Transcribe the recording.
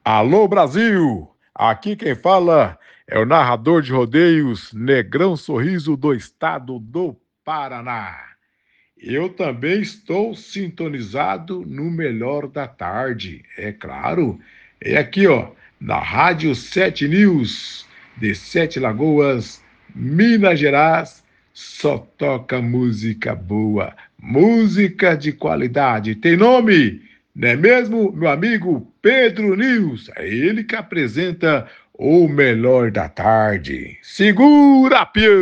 Alô Brasil! Aqui quem fala é o narrador de rodeios Negrão Sorriso do estado do Paraná. Eu também estou sintonizado no Melhor da Tarde, é claro. É aqui, ó, na Rádio 7 News, de Sete Lagoas, Minas Gerais. Só toca música boa, música de qualidade. Tem nome, não é mesmo, meu amigo Pedro News? É ele que apresenta o Melhor da Tarde. Segura, pião!